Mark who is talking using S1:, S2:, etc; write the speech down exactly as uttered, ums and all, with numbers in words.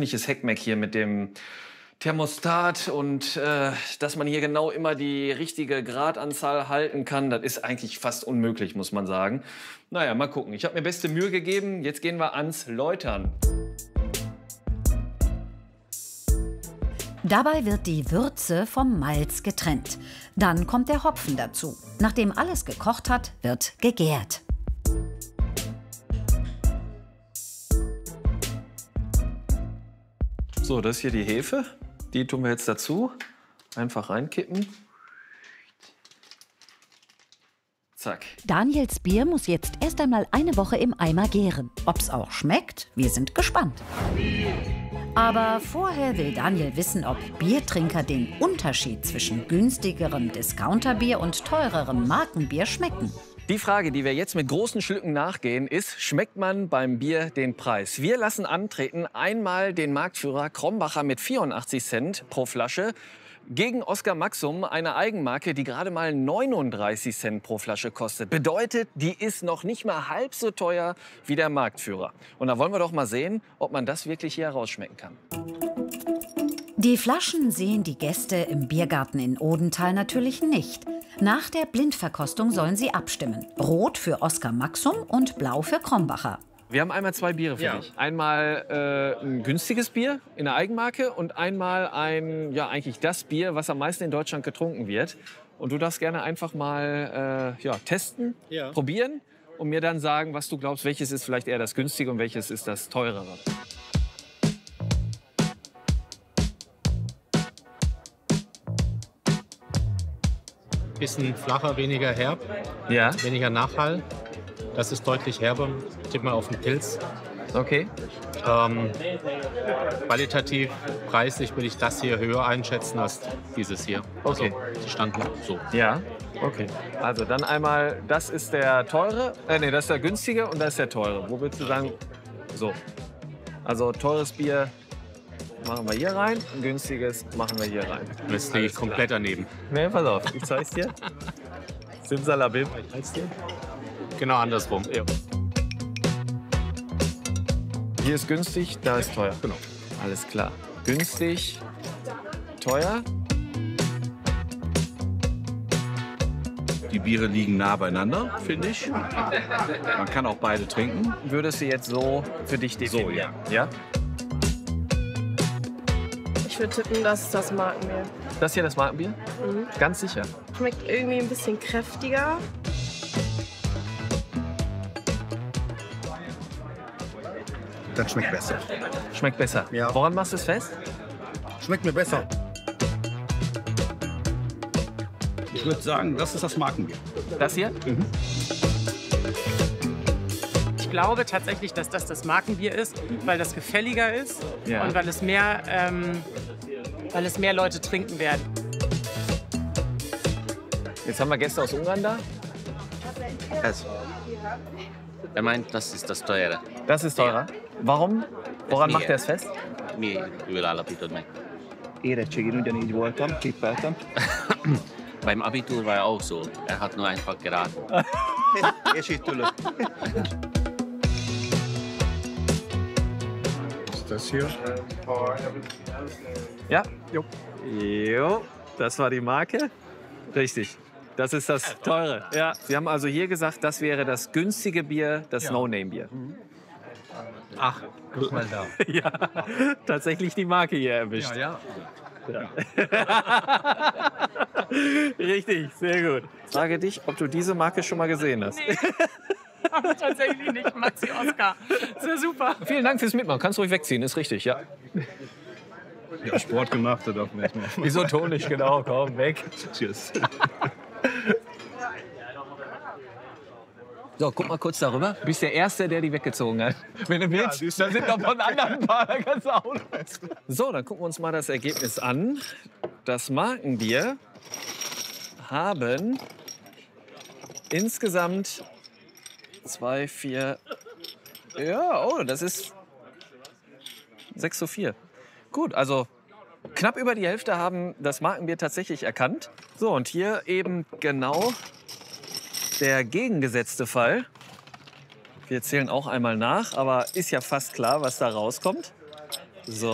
S1: ziemliches Heckmeck hier mit dem Thermostat und äh, dass man hier genau immer die richtige Gradanzahl halten kann, das ist eigentlich fast unmöglich, muss man sagen. Naja, mal gucken. Ich habe mir beste Mühe gegeben. Jetzt gehen wir ans Läutern.
S2: Dabei wird die Würze vom Malz getrennt. Dann kommt der Hopfen dazu. Nachdem alles gekocht hat, wird gegärt.
S1: So, das ist hier die Hefe. Die tun wir jetzt dazu. Einfach reinkippen. Zack.
S2: Daniels Bier muss jetzt erst einmal eine Woche im Eimer gären. Ob's auch schmeckt, wir sind gespannt. Aber vorher will Daniel wissen, ob Biertrinker den Unterschied zwischen günstigerem Discounterbier und teurerem Markenbier schmecken.
S1: Die Frage, die wir jetzt mit großen Schlücken nachgehen, ist, schmeckt man beim Bier den Preis? Wir lassen antreten einmal den Marktführer Krombacher mit vierundachtzig Cent pro Flasche gegen Oscar Maxum, eine Eigenmarke, die gerade mal neununddreißig Cent pro Flasche kostet. Bedeutet, die ist noch nicht mal halb so teuer wie der Marktführer. Und da wollen wir doch mal sehen, ob man das wirklich hier herausschmecken kann.
S2: Die Flaschen sehen die Gäste im Biergarten in Odenthal natürlich nicht. Nach der Blindverkostung sollen sie abstimmen. Rot für Oscar Maxum und blau für Krombacher.
S1: Wir haben einmal zwei Biere für
S3: Ja.
S1: dich. Einmal äh, ein günstiges Bier in der Eigenmarke und einmal ein, ja eigentlich das Bier, was am meisten in Deutschland getrunken wird. Und du darfst gerne einfach mal äh, ja, testen,
S3: Ja.
S1: probieren und mir dann sagen, was du glaubst, welches ist vielleicht eher das günstige und welches ist das teurere.
S3: Bisschen flacher, weniger herb,
S1: Ja,
S3: weniger Nachhall. Das ist deutlich herber. Tipp mal auf den Pilz.
S1: okay.
S3: Ähm, qualitativ, preislich würde ich das hier höher einschätzen als dieses hier.
S1: Okay.
S3: Also, die standen so.
S1: Ja, okay. Also dann einmal, das ist der teure, äh, nee, das ist der günstige und das ist der teure. Wo würdest du sagen, so. Also teures Bier machen wir hier rein, ein günstiges machen wir hier rein.
S3: Das liege ich komplett daneben.
S1: Nee, pass auf, ich zeig's dir. Simsalabim.
S3: Genau andersrum. Ja.
S1: Hier ist günstig, da ist teuer.
S3: Genau.
S1: Alles klar. Günstig, teuer.
S4: Die Biere liegen nah beieinander, finde ich. Man kann auch beide trinken.
S1: Würdest du jetzt so für dich definieren?
S4: So,
S1: ja.
S5: Ich würde tippen, das ist das Markenbier.
S1: Das hier das Markenbier?
S5: Mhm.
S1: Ganz sicher.
S5: Schmeckt irgendwie ein bisschen kräftiger.
S6: Das schmeckt besser.
S1: Schmeckt besser.
S6: Ja.
S1: Woran machst du es fest?
S6: Schmeckt mir besser.
S4: Ich würde sagen, das ist das Markenbier.
S1: Das hier?
S7: Ich glaube tatsächlich, dass das das Markenbier ist, weil das gefälliger ist
S1: Ja.
S7: und weil es, mehr, ähm, weil es mehr Leute trinken werden.
S1: Jetzt haben wir Gäste aus Ungarn da.
S8: Also, er meint, das ist das Teure.
S1: Das ist teurer. Warum? Woran
S8: Miért?
S1: macht er es fest?
S8: Mi jól állapítod meg?
S9: Érettségén ugyanígy voltam, tippeltem.
S8: Beim Abitur war er auch so. Er hat nur einfach geraten.
S9: És itt ülök.
S6: Ist das hier?
S1: Ja. Jo. Jo. Das war die Marke. Richtig. Das ist das teure. Ja. Sie haben also hier gesagt, das wäre das günstige Bier, das No-Name-Bier.
S3: Ach, guck mal da.
S1: Ja, tatsächlich die Marke hier erwischt.
S3: Ja, ja.
S1: Richtig, sehr gut. Frage dich, ob du diese Marke schon mal gesehen hast.
S7: Tatsächlich nicht, Maxi Oscar. Sehr super.
S1: Vielen Dank fürs Mitmachen. Kannst ruhig wegziehen, ist richtig, ja.
S6: Ja, Sport gemacht, da darf man nicht mehr.
S1: Wieso tonisch, genau, komm, weg.
S6: Tschüss.
S1: So, guck mal kurz darüber. Du bist der Erste, der die weggezogen hat. Wenn du willst,
S6: siehst
S1: da
S6: du.
S1: sind noch von anderen ein paar, da kannst du auch noch. So, dann gucken wir uns mal das Ergebnis an. Das Markenbier haben insgesamt zwei, vier, ja, oh, das ist sechs zu vier. Gut, also knapp über die Hälfte haben das Markenbier tatsächlich erkannt. So, und hier eben genau der gegengesetzte Fall. Wir zählen auch einmal nach, aber ist ja fast klar, was da rauskommt. So.